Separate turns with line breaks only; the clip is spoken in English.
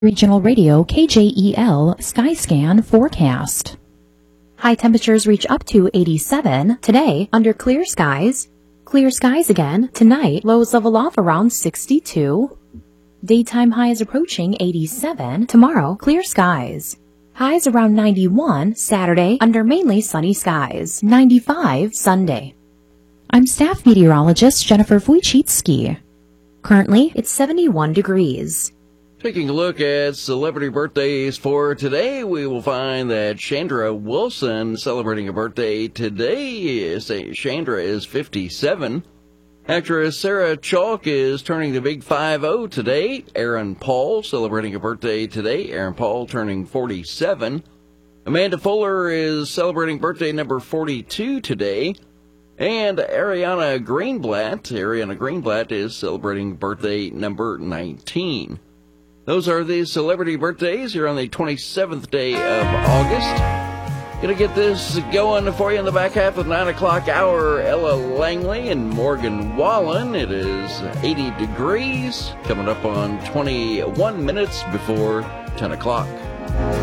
Regional Radio KJEL Skyscan forecast. High temperatures reach up to 87 today under clear skies. Clear skies again tonight. Lows level off around 62. Daytime highs approaching 87. Tomorrow, clear skies. Highs around 91 Saturday under mainly sunny skies. 95 Sunday. I'm staff meteorologist Jennifer Wojcicki. Currently, it's 71 degrees.
Taking a look at celebrity birthdays for today, we will find that Chandra Wilson celebrating a birthday today. Chandra is 57. Actress Sarah Chalk is turning the big 50 today. Aaron Paul celebrating a birthday today. Aaron Paul turning 47. Amanda Fuller is celebrating birthday number 42 today. And Ariana Greenblatt is celebrating birthday number 19. Those are the celebrity birthdays here on the 27th day of August. Gonna get this going for you in the back half of the 9 o'clock hour. Ella Langley and Morgan Wallen. It is 80 degrees, coming up on 21 minutes before 10 o'clock.